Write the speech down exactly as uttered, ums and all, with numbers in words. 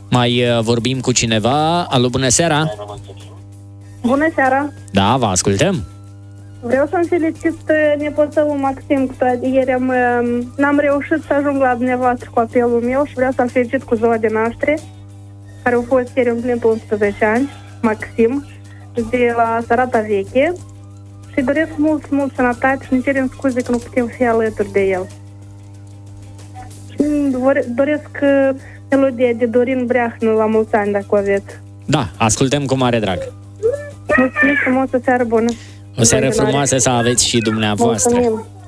Mai uh, vorbim cu cineva. Alo, bună seara! Bună seara! Da, vă ascultăm! Vreau să-mi felicit nepoțelul Maxim, că ieri am, n-am reușit să ajung la dumneavoastră cu apelul meu și vreau să-l felicit cu ziua de naștere, care a fost ieri împlinit unsprezece ani, Maxim, de la Sărata Veche. Și doresc mult, mult sănătate și ne cerem scuze că nu putem fi alături de el. Și doresc melodia de Dorin Breahnă la mulți ani, dacă o aveți. Da, ascultăm cu mare drag. Mulțumesc frumos, o seară bună! O seară frumoasă să aveți și dumneavoastră. Mulțumim.